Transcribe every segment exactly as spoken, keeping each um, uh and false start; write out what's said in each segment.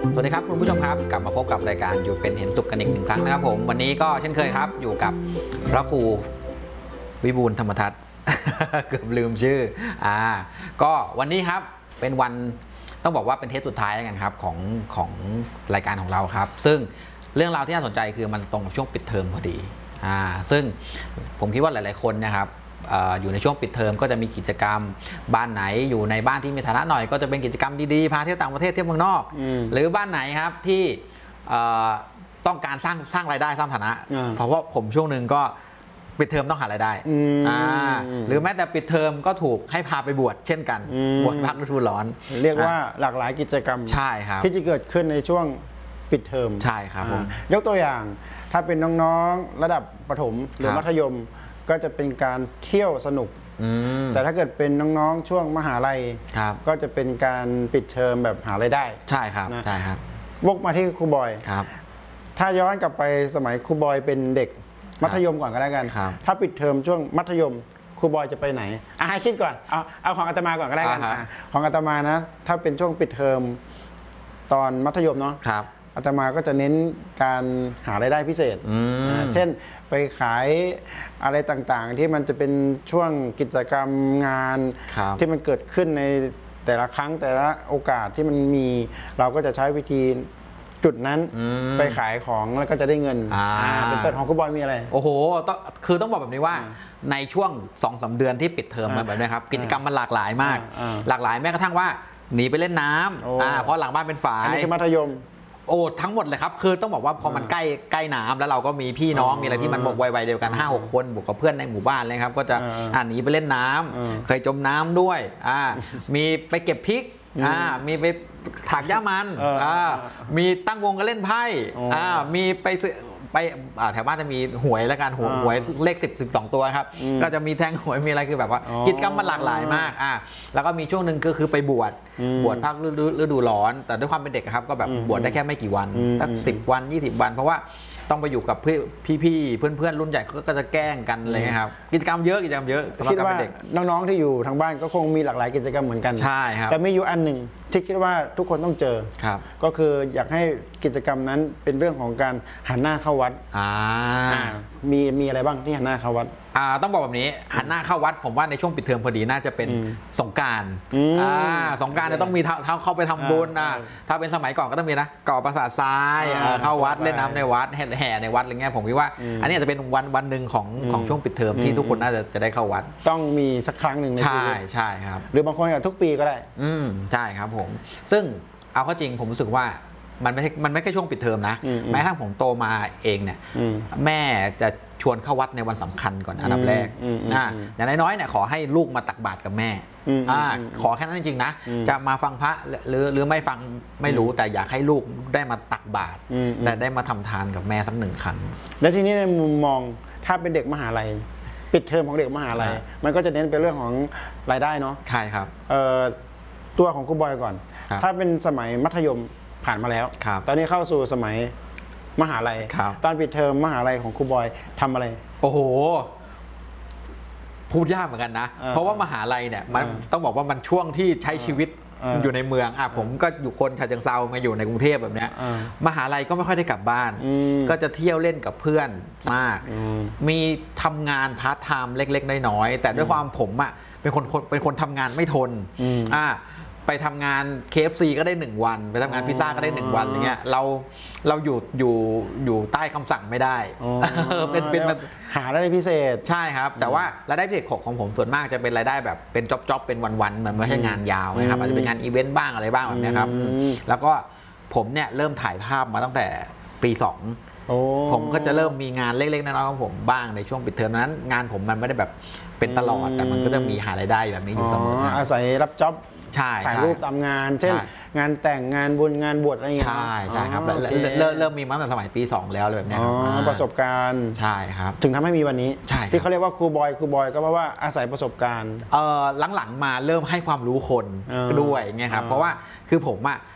สวัสดีครับคุณผู้ชมครับกลับมาพบกับรายการอยู่เป็นเห็นสุขกันอีกหนึ่งครั้งนะครับผมวันนี้ก็เช่นเคยครับอยู่กับพระครูวิบูลย์ธรรมทัศน์ เกือบลืมชื่ออ่าก็วันนี้ครับเป็นวันต้องบอกว่าเป็นเทปสุดท้ายแล้วกันครับของของรายการของเราครับซึ่งเรื่องราวที่น่าสนใจคือมันตรงกับช่วงปิดเทอมพอดีอ่าซึ่งผมคิดว่าหลายๆคนนะครับอยู่ในช่วงปิดเทอมก็จะมีกิจกรรมบ้านไหนอยู่ในบ้านที่มีฐานะหน่อยก็จะเป็นกิจกรรมดีๆพาเที่ยวต่างประเทศเที่ยวเมืองนอกหรือบ้านไหนครับที่ต้องการสร้างสร้างรายได้สร้างฐานะเพราะว่าผมช่วงหนึ่งก็ปิดเทอมต้องหารายได้หรือแม้แต่ปิดเทอมก็ถูกให้พาไปบวชเช่นกันบวชพักฤดูร้อนเรียกว่าหลากหลายกิจกรรมใช่ครับที่จะเกิดขึ้นในช่วงปิดเทอมใช่ครับผมยกตัวอย่างถ้าเป็นน้องๆระดับประถมหรือมัธยมก็จะเป็นการเที่ยวสนุกแต่ถ้าเกิดเป็นน้องๆช่วงมหาลัยก็จะเป็นการปิดเทอมแบบหารายได้ใช่ครับใช่ครับวกมาที่ครูบอยครับถ้าย้อนกลับไปสมัยครูบอยเป็นเด็กมัธยมก่อนก็แล้วกันถ้าปิดเทอมช่วงมัธยมครูบอยจะไปไหนอ่ะให้คิดก่อนเอาเอาของอาตมาก่อนก็ได้กันของอาตมานะถ้าเป็นช่วงปิดเทอมตอนมัธยมเนาะอาตมาก็จะเน้นการหารายได้พิเศษเช่นไปขายอะไรต่างๆที่มันจะเป็นช่วงกิจกรรมงานที่มันเกิดขึ้นในแต่ละครั้งแต่ละโอกาสที่มันมีเราก็จะใช้วิธีจุดนั้นไปขายของแล้วก็จะได้เงินเป็นต้นของคุณบอยมีอะไรโอ้โหต้องคือต้องบอกแบบนี้ว่าในช่วง สองถึงสาม เดือนที่ปิดเทอมมาแบบนี้ครับกิจกรรมมันหลากหลายมากหลากหลายแม้กระทั่งว่าหนีไปเล่นน้ำเพราะหลังบ้านเป็นฝายอันนี้คือมัธยมโอ้ทั้งหมดเลยครับคือต้องบอกว่าพอมันใกล้ใกล้น้ำแล้วเราก็มีพี่น้องมีอะไรที่มันบอกวัยๆเดียวกัน ห้าหก คนบวกกับเพื่อนในหมู่บ้านเลยครับก็จะอ่าหนีไปเล่นน้ำเคยจมน้ำด้วยอ่ามีไปเก็บพริกอ่ามีไปถากหญ้ามันอ่ามีตั้งวงกันเล่นไพ่อ่ามีไปไปแถวบ้านจะมีหวยและการหวยหวยเลขสิบ สิบสองตัวครับก็จะมีแทงหวยมีอะไรคือแบบว่ากิจกรรมมันหลากหลายมากอ่าแล้วก็มีช่วงหนึ่งก็คือไปบวชบวชพักฤดูร้อนแต่ด้วยความเป็นเด็กครับก็แบบบวชได้แค่ไม่กี่วันสักสิบวันยี่สิบวันเพราะว่าต้องไปอยู่กับพี่ๆเพื่อนๆรุ่นใหญ่ก็จะแกล้งกันอะไรเงี้ยครับกิจกรรมเยอะกิจกรรมเยอะคิดว่าน้องๆที่อยู่ทางบ้านก็คงมีหลากหลายกิจกรรมเหมือนกันใช่ครับแต่ไม่อยู่อันหนึ่งที่คิดว่าทุกคนต้องเจอครับก็คืออยากให้กิจกรรมนั้นเป็นเรื่องของการหันหน้าเข้าวัดอ่ามีมีอะไรบ้างที่หันหน้าเข้าวัดอ่าต้องบอกแบบนี้หันหน้าเข้าวัดผมว่าในช่วงปิดเทอมพอดีน่าจะเป็นสงกรานต์อ่าสงกรานต์จะต้องมีเท้าเข้าไปทำบุญอ่าถ้าเป็นสมัยก่อนก็ต้องมีนะก่อปราสาททรายเข้าวัดเล่นน้ำในวัดแห่ในวัดอะไรเงี้ยผมคิดว่าอันนี้จะเป็นวันวันหนึ่งของของช่วงปิดเทอมที่ทุกคนน่าจะจะได้เข้าวัดต้องมีสักครั้งหนึ่งในชีวิตใช่ใช่ครับหรือบางคนก็ทุกปีก็ได้อืมใช่ครับผมซึ่งเอาเข้าจริงผมรู้สึกว่ามันไม่ใช่มันไม่ใช่ช่วงปิดเทอมนะแม้กระทั่งผมโตมาเองเนี่ยแม่จะชวนเข้าวัดในวันสำคัญก่อนอันดับแรกอ่าอย่างน้อยๆเนี่ยขอให้ลูกมาตักบาตรกับแม่อ่าขอแค่นั้นจริงๆนะจะมาฟังพระหรือหรือไม่ฟังไม่รู้แต่อยากให้ลูกได้มาตักบาตรและได้มาทำทานกับแม่สักหนึ่งครั้งแล้วทีนี้ในมุมมองถ้าเป็นเด็กมหาลัยปิดเทอมของเด็กมหาลัยมันก็จะเน้นเป็นเรื่องของรายได้เนาะใช่ครับตัวของครูบอยก่อนถ้าเป็นสมัยมัธยมผ่านมาแล้วตอนนี้เข้าสู่สมัยมหาลัยตอนปิดเทอมมหาลัยของครูบอยทำอะไรโอ้โหพูดยากเหมือนกันนะเพราะว่ามหาลัยเนี่ยมันต้องบอกว่ามันช่วงที่ใช้ชีวิตอยู่ในเมืองอ่ะผมก็อยู่คนฉะเชิงเทรามาอยู่ในกรุงเทพแบบเนี้ยมหาลัยก็ไม่ค่อยได้กลับบ้านก็จะเที่ยวเล่นกับเพื่อนมากมีทำงานพาร์ทไทม์เล็กๆน้อยๆแต่ด้วยความผมอ่ะเป็นคนเป็นคนทำงานไม่ทนอ่าไปทำงาน เค เอฟ ซี ก็ได้หนึ่งวันไปทำงานพิซซ่าก็ได้หนึ่งวันอย่างเงี้ยเราเราอยู่อยู่อยู่ใต้คำสั่งไม่ได้เป็นเป็นหารายได้พิเศษใช่ครับแต่ว่ารายได้พิเศษของผมส่วนมากจะเป็นรายได้แบบเป็นจ็อบจ็อบเป็นวันๆมันไม่ใช่งานยาวนะครับอาจจะเป็นงานอีเวนต์บ้างอะไรบ้างแบบนี้ครับแล้วก็ผมเนี่ยเริ่มถ่ายภาพมาตั้งแต่ปีสองผมก็จะเริ่มมีงานเล็กๆน้อยๆของผมบ้างในช่วงปิดเทอมนั้นงานผมมันไม่ได้แบบเป็นตลอดแต่มันก็จะมีหารายได้แบบนี้อยู่เสมออาศัยรับจ็อบถ่ายรูปตามงานเช่นงานแต่งงานบุญงานบวชอะไรอย่างเงี้ยใช่ใช่ครับเริ่มเริ่มมีมาตั้งแต่สมัยปีสองแล้วแบบนี้ประสบการณ์ใช่ครับถึงทำให้มีวันนี้ที่เขาเรียกว่าครูบอยครูบอยก็เพราะว่าอาศัยประสบการณ์เออหลังๆมาเริ่มให้ความรู้คนด้วยไงครับเพราะว่าคือผมอะ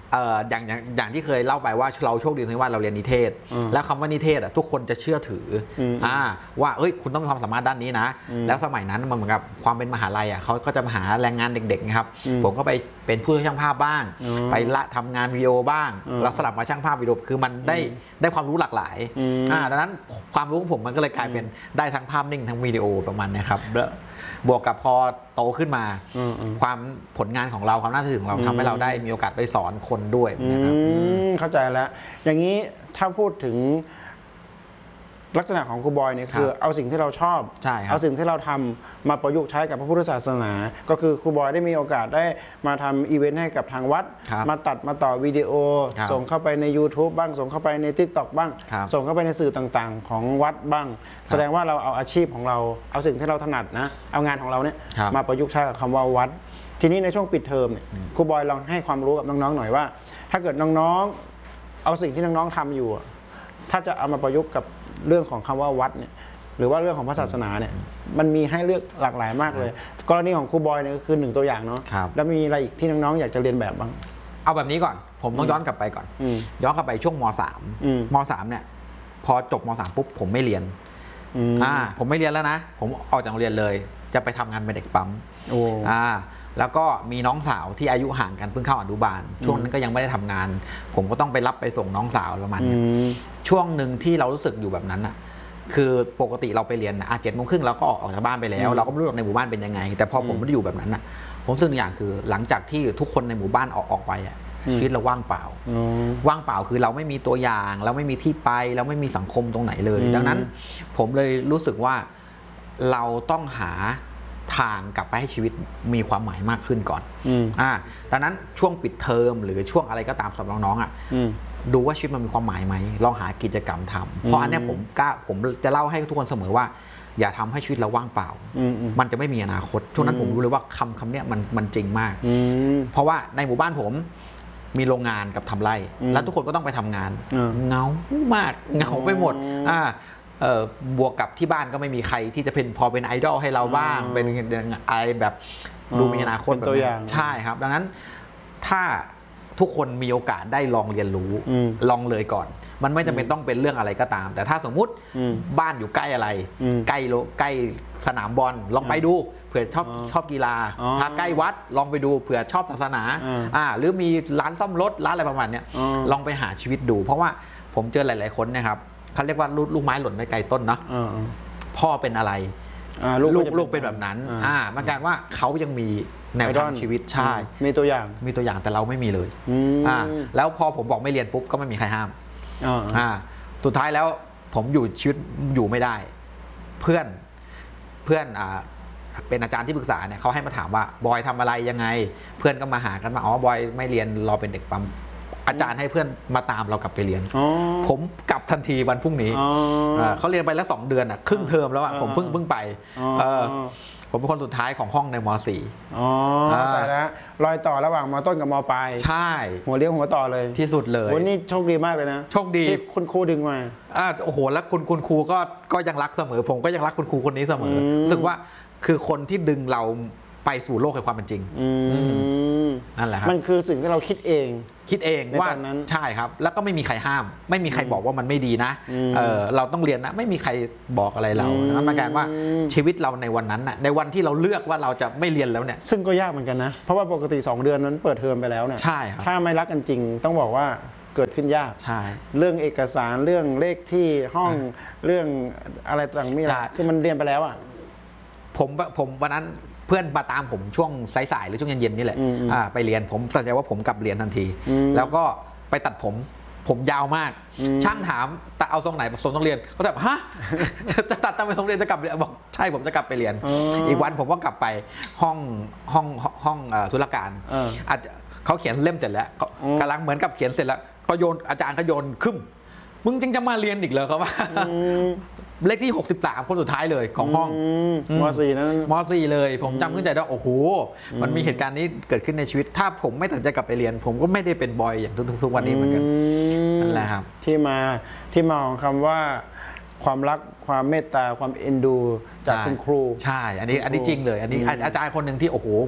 เอ่ออย่างอย่างอย่างที่เคยเล่าไปว่าเราโชคดีที่ว่าเราเรียนนิเทศแล้วคำว่านิเทศอ่ะทุกคนจะเชื่อถืออ่าว่าเอ้ยคุณต้องมีความสามารถด้านนี้นะแล้วสมัยนั้นมันเหมือนกับความเป็นมหาลัยอ่ะเขาก็จะมาหาแรงงานเด็กๆนะครับผมก็ไปเป็นผู้ช่างภาพบ้างไปละทำงานวิดีโอบ้างแล้วสลับมาช่างภาพวิดีโอคือมันได้ได้ความรู้หลากหลายอ่าดังนั้นความรู้ของผมมันก็เลยกลายเป็นได้ทั้งภาพนิ่งทั้งวิดีโอประมาณนี้ครับบวกกับพอโตขึ้นมาความผลงานของเราความน่าเชื่อถือของเราทำให้เราได้มีโอกาสไปสอนคนด้วยนะครับเข้าใจแล้วอย่างนี้ถ้าพูดถึงลักษณะของครูบอยเนี่ยคือเอาสิ่งที่เราชอบเอาสิ่งที่เราทำมาประยุกต์ใช้กับพระพุทธศาสนาก็คือครูบอยได้มีโอกาสได้มาทำอีเวนต์ให้กับทางวัดมาตัดมาต่อวิดีโอส่งเข้าไปใน ยูทูบ บ้างส่งเข้าไปใน ติ๊กต็อก บ้างส่งเข้าไปในสื่อต่างๆของวัดบ้างแสดงว่าเราเอาอาชีพของเราเอาสิ่งที่เราถนัดนะเอางานของเราเนี่ยมาประยุกต์ใช้กับคำว่าวัดทีนี้ในช่วงปิดเทอมเนี่ยครูบอยลองให้ความรู้กับน้องๆหน่อยว่าถ้าเกิดน้องๆเอาสิ่งที่น้องๆทำอยู่ถ้าจะเอามาประยุกต์กับเรื่องของคำว่าวัดเนี่ยหรือว่าเรื่องของพระศาสนาเนี่ยมันมีให้เลือกหลากหลายมากเลยกรณีของครูบอยเนี่ยก็คือหนึ่งตัวอย่างเนาะแล้วมีอะไรอีกที่น้องๆอยากจะเรียนแบบบ้างเอาแบบนี้ก่อนผมต้องย้อนกลับไปก่อนย้อนกลับไปช่วงม.สาม ม.สามเนี่ยพอจบม.สาม ปุ๊บผมไม่เรียนอ่าผมไม่เรียนแล้วนะผมออกจากโรงเรียนเลยจะไปทำงานเป็นเด็กปั๊มอ่าแล้วก็มีน้องสาวที่อายุห่างกันเพิ่งเข้าอนุบาลช่วงนั้นก็ยังไม่ได้ทำงานผมก็ต้องไปรับไปส่งน้องสาวประมาณนี้ช่วงหนึ่งที่เรารู้สึกอยู่แบบนั้นอ่ะคือปกติเราไปเรียนอ่ะเจ็ดโมงครึ่งเราก็ออกจากบ้านไปแล้วเราก็ไม่รู้ในหมู่บ้านเป็นยังไงแต่พอผมไม่ได้อยู่แบบนั้นอ่ะผมรู้สึกอย่างคือหลังจากที่ทุกคนในหมู่บ้านออกออกไปอ่ะชีวิตเราว่างเปล่าว่างเปล่าคือเราไม่มีตัวอย่างเราไม่มีที่ไปเราไม่มีสังคมตรงไหนเลยดังนั้นผมเลยรู้สึกว่าเราต้องหาทางกลับไปให้ชีวิตมีความหมายมากขึ้นก่อนอ่าดังนั้นช่วงปิดเทอมหรือช่วงอะไรก็ตามสำหรับน้องๆอ่ะดูว่าชีวิตมันมีความหมายไหมลองหากิจกรรมทำเพราะอันนี้ผมกล้าผมจะเล่าให้ทุกคนเสมอว่าอย่าทำให้ชีวิตเราว่างเปล่ามันจะไม่มีอนาคตช่วงนั้นผมรู้เลยว่าคำคำนี้มันมันจริงมากเพราะว่าในหมู่บ้านผมมีโรงงานกับทำไร่แล้วทุกคนก็ต้องไปทำงานเงามากเงาไปหมดอ่าเอ่อบวกกับที่บ้านก็ไม่มีใครที่จะเป็นพอเป็นไอดอลให้เราบ้างเป็นอะไรแบบดูมีอนาคตแบบนี้ใช่ครับดังนั้นถ้าทุกคนมีโอกาสได้ลองเรียนรู้ลองเลยก่อนมันไม่จำเป็นต้องเป็นเรื่องอะไรก็ตามแต่ถ้าสมมุติบ้านอยู่ใกล้อะไรใกล้ใกล้สนามบอลลองไปดูเผื่อชอบชอบกีฬาถ้าใกล้วัดลองไปดูเผื่อชอบศาสนาอ่าหรือมีร้านซ่อมรถร้านอะไรประมาณนี้ลองไปหาชีวิตดูเพราะว่าผมเจอหลายๆคนนะครับเขาเรียกว่าลูกไม้หล่นไม่ไกลต้นเนาะพ่อเป็นอะไรลูกลูกเป็นแบบนั้นอ่ามันการว่าเขายังมีแนวทางชีวิตใช่มีตัวอย่างมีตัวอย่างแต่เราไม่มีเลยอ่าแล้วพอผมบอกไม่เรียนปุ๊บก็ไม่มีใครห้ามอ่าสุดท้ายแล้วผมอยู่ชีวิตอยู่ไม่ได้เพื่อนเพื่อนอ่าเป็นอาจารย์ที่ปรึกษาเนี่ยเขาให้มาถามว่าบอยทำอะไรยังไงเพื่อนก็มาหากันมาอ๋อบอยไม่เรียนรอเป็นเด็กปั๊มอาจารย์ให้เพื่อนมาตามเรากลับไปเรียนผมกลับทันทีวันพรุ่งนี้เขาเรียนไปแล้วสองเดือนอ่ะครึ่งเทอมแล้วอ่ะผมเพิ่งเพิ่งไปผมเป็นคนสุดท้ายของห้องในม.สี่อ๋อเข้าใจแล้วรอยต่อระหว่างม.ต้นกับม.ปลายใช่หัวเลี้ยวหัวต่อเลยที่สุดเลยวันนี้โชคดีมากเลยนะโชคดีที่คุณครูดึงมาอ่าโอ้โหแล้วคุณคุณครูก็ก็ยังรักเสมอผมก็ยังรักคุณครูคนนี้เสมอรู้สึกว่าคือคนที่ดึงเราไปสู่โลกแห่งความเป็นจริงนั่นแหละครับมันคือสิ่งที่เราคิดเองคิดเองว่าใช่ครับแล้วก็ไม่มีใครห้ามไม่มีใครบอกว่ามันไม่ดีนะเออเราต้องเรียนนะไม่มีใครบอกอะไรเรานั่นหมายความว่าชีวิตเราในวันนั้นน่ะในวันที่เราเลือกว่าเราจะไม่เรียนแล้วเนี่ยซึ่งก็ยากเหมือนกันนะเพราะว่าปกติสองเดือนนั้นเปิดเทอมไปแล้วเนี่ยใช่ครับถ้าไม่รักกันจริงต้องบอกว่าเกิดขึ้นยากใช่เรื่องเอกสารเรื่องเลขที่ห้องเรื่องอะไรต่างๆมีอะไรคือมันเรียนไปแล้วอ่ะผมผมวันนั้นเพื่อนมาตามผมช่วงสายๆหรือช่วงเย็นๆนี่แหละไปเรียนผมตัดใจว่าผมกลับเรียนทันทีแล้วก็ไปตัดผมผมยาวมากช่างถามแต่เอาทรงไหนทรงต้องเรียนเขาแบบฮะจะตัดทำไมทรงเรียนจะกลับเรียนบอกใช่ผมจะกลับไปเรียนอีกวันผมก็กลับไปห้องห้องห้องธุรการอาจเขาเขียนเล่มเสร็จแล้วกำลังเหมือนกับเขียนเสร็จแล้วก็โยนอาจารย์ก็โยนขึ้นมึงจึงจะมาเรียนอีกเหรอครับว่าเลขที่หกสิบสามคนสุดท้ายเลยของห้องม.สี่ นั้นม.สี่ เลยผมจำขึ้นใจได้โอ้โหมันมีเหตุการณ์นี้เกิดขึ้นในชีวิตถ้าผมไม่ตัดใจกลับไปเรียนผมก็ไม่ได้เป็นบอยอย่างทุกๆวันนี้เหมือนกันนั่นแหละครับที่มาที่มาของคำว่าความรักความเมตตาความเอ็นดูจากคุณครูใช่อันนี้อันนี้จริงเลยอันนี้อาจารย์คนหนึ่งที่โอ้โห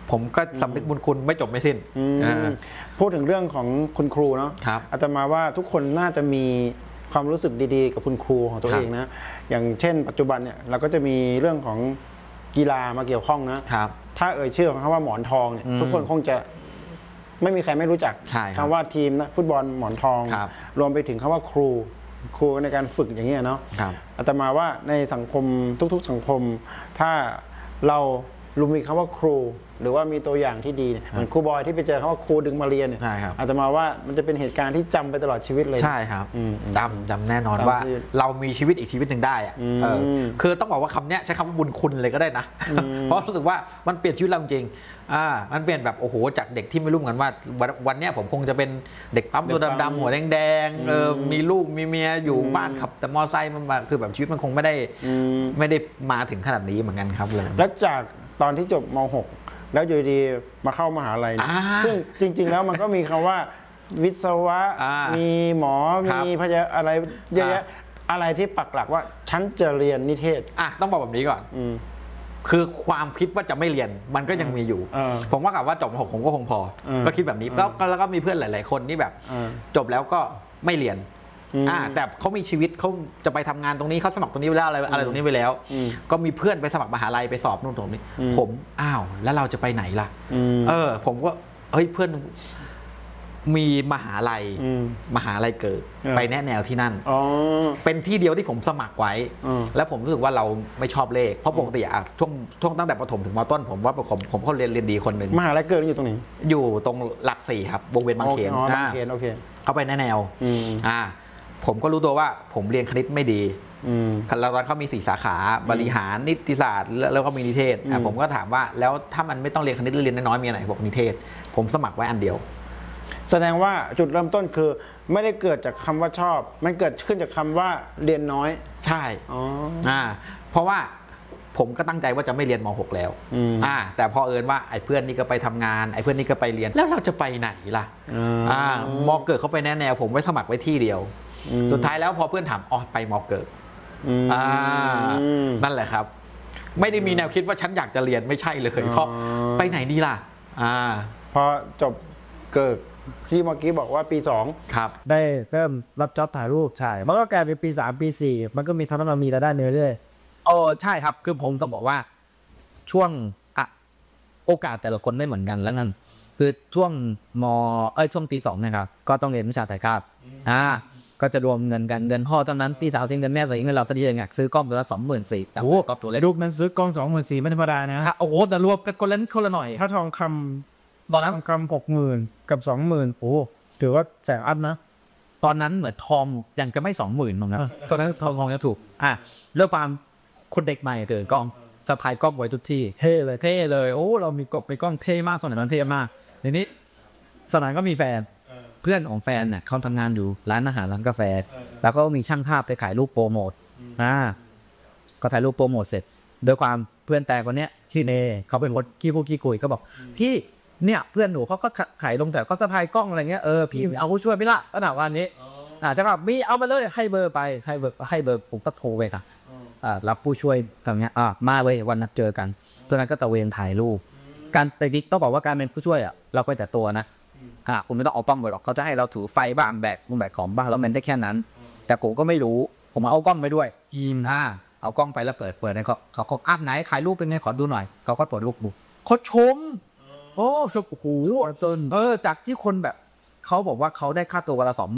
ผมก็สำนึกบุญคุณไม่จบไม่สิ้นพูดถึงเรื่องของคุณครูเนาะครับอาตมาว่าทุกคนน่าจะมีความรู้สึกดีๆกับคุณครูของตัวเองนะอย่างเช่นปัจจุบันเนี่ยเราก็จะมีเรื่องของกีฬามาเกี่ยวข้องนะครับถ้าเอ่ยชื่อของคำว่าหมอนทองเนี่ยทุกคนคงจะไม่มีใครไม่รู้จักคำว่าทีมนะฟุตบอลหมอนทองรวมไปถึงคำว่าครูครูในการฝึกอย่างเงี้ยเนาะอาตมาว่าในสังคมทุกๆสังคมถ้าเราลุมีคำว่าครูหรือว่ามีตัวอย่างที่ดีเหมือนครูบอยที่ไปเจอคำว่าครูดึงมาเรียนเนี่ยอาตมาว่ามันจะเป็นเหตุการณ์ที่จำไปตลอดชีวิตเลยใช่ครับจำจำแน่นอนว่าเรามีชีวิตอีกชีวิตหนึ่งได้อะคือต้องบอกว่าคำนี้ใช้คำว่าบุญคุณเลยก็ได้นะเพราะรู้สึกว่ามันเปลี่ยนชีวิตเราจริงอ่ามันเปลี่ยนแบบโอ้โหจากเด็กที่ไม่รู้กันว่าวันนี้ผมคงจะเป็นเด็กปั๊มตัวดำๆหัวแดงๆเออมีลูกมีเมียอยู่บ้านขับแต่มอไซค์มันคือแบบชีวิตมันคงไม่ได้ไม่ได้มาถึงขนาดนี้เหมือนกันครับเลยแล้วจากตอนที่จบม หกแล้วอยู่ดีมาเข้ามหาลัยซึ่งจริงๆแล้วมันก็มีคำว่าวิศวะมีหมอมีพยาอะไรเยอะแยะอะไรที่ปักหลักว่าฉันจะเรียนนิเทศอ่ะต้องบอกแบบนี้ก่อนคือความคิดว่าจะไม่เรียนมันก็ยังมีอยู่ผมว่ากับว่าจบม หกผมก็คงพอก็คิดแบบนี้แล้วแล้วก็มีเพื่อนหลายๆคนที่แบบจบแล้วก็ไม่เรียนอ่าแต่เขามีชีวิตเขาจะไปทำงานตรงนี้เขาสมัครตรงนี้ไปแล้วอะไรอะไรตรงนี้ไปแล้วก็มีเพื่อนไปสมัครมหาลัยไปสอบนู่นตรงนี้ผมอ้าวแล้วเราจะไปไหนล่ะเออผมก็เฮ้ยเพื่อนมีมหาลัยมหาลัยเกิดไปแนะแนวที่นั่นเป็นที่เดียวที่ผมสมัครไว้แล้วผมรู้สึกว่าเราไม่ชอบเลขเพราะปกติอะช่วงช่วงตั้งแต่ประถมถึงมต้นผมว่าผมผมก็เรียนเรียนดีคนหนึ่งมหาลัยเกิดอยู่ตรงนี้อยู่ตรงหลักสี่ครับวงเวียนบางเขนบางเขนโอเคเขาไปแนะแนวอ่าผมก็รู้ตัวว่าผมเรียนคณิตไม่ดีแล้วตอนเขามีสี่สาขาบริหารนิติศาสตร์แล้วก็มีนิเทศผมก็ถามว่าแล้วถ้ามันไม่ต้องเรียนคณิตเรียนน้อยๆมีอะไรบอกนิเทศผมสมัครไว้อันเดียวแสดงว่าจุดเริ่มต้นคือไม่ได้เกิดจากคำว่าชอบมันเกิดขึ้นจากคำว่าเรียนน้อยใช่อ๋ออ่าเพราะว่าผมก็ตั้งใจว่าจะไม่เรียนม หกแล้วอ่าแต่พอเอิญว่าไอ้เพื่อนนี่ก็ไปทำงานไอ้เพื่อนนี่ก็ไปเรียนแล้วเราจะไปไหนล่ะอ่ามอเกิดเขาไปแนะแนวผมไว้สมัครไว้ที่เดียวสุดท้ายแล้วพอเพื่อนถามอ๋อไปมอเกิดอ่านั่นแหละครับไม่ได้มีแนวคิดว่าฉันอยากจะเรียนไม่ใช่เลยเพราะไปไหนดีล่ะอ่าพอจบเกิดที่เมื่อกี้บอกว่าปีสองครับได้เริ่มรับจ็อบถ่ายรูปใช่มันก็กลายเป็นปีสามปีสี่มันก็มีทำให้เรามีรายได้เนื้อเรื่อยโอ้ใช่ครับคือผมต้องบอกว่าช่วงอะโอกาสแต่ละคนไม่เหมือนกันแล้วนั่นคือช่วงมเอ้ยช่วงปีสองนะครับก็ต้องเรียนวิชาถ่ายภาพอ่าก็จะรวมเงินกันเงินพ่อตอนนั้นปีสาวเซ็งเงินแม่เซ็งเงินเราสักทีเองซื้อกล้องตัวละสองหมื่นสี่โอ้กับตัวเล็กลูกนั้นซื้อกล้องสองหมื่นสี่ไม่ธรรมดานะโอ้โหแต่รวมกันคนละคนละหน่อยถ้าทองคำตอนนั้นทองคำหกหมื่นกับสองหมื่นโอ้ถือว่าแสนอัพนะตอนนั้นเหมือนทองยังจะไม่สองหมื่นมั้งนะตอนนั้นทองทองจะถูกอ่ะเรื่องความคนเด็กใหม่เตือนกล้องสะพายกล้องไว้ทุกที่เท่เลยเท่เลยโอ้เรามีกล้องไปกล้องเท่มากสมัยนั้นเท่มากทีนี้สมัยก็มีแฟนเพื่อนของแฟนเนี่ยเขาทำงานอยู่ร้านอาหารร้านกาแฟแล้วก็มีช่างภาพไปขายรูปโปรโมทอ่าก็ถ่ายรูปโปรโมทเสร็จโดยความเพื่อนแต่คนเนี้ยชื่อเนเขาเป็นคนขี้พูดขี้คุยก็บอกพี่เนี่ยเพื่อนหนูเขาก็ขายลงแต่ก็สะพายกล้องอะไรเงี้ยเออพี่เอาผู้ช่วยไม่ละก็ถามว่านี้อ่าจะแบบมีเอามาเลยให้เบอร์ไปให้เบอร์ให้เบอร์ผมก็โทรไปค่ะอ่ารับผู้ช่วยทำเงี้ยอ่ามาเลยวันนัดเจอกันตอนนั้นก็ตะเวนถ่ายรูปการแต่ดิต้องบอกว่าการเป็นผู้ช่วยอ่ะเราไปแต่ตัวนะอ่าคุณไม่ต้องเอากล้องไปหรอกเขาจะให้เราถือไฟบ้างแบกแบกของบ้างแล้วมันได้แค่นั้นแต่ผมก็ไม่รู้ผมเอากล้องไปด้วยยิมอ่าเอากล้องไปแล้วเปิดเปิดในเขาเขาเขาอัพไหนถ่ายรูปเป็นไงขอดูหน่อยเขาก็เปิดรูปดูเขาชมโอ้ชมโอ้โหเออจากที่คนแบบเขาบอกว่าเขาได้ค่าตัววันละสอง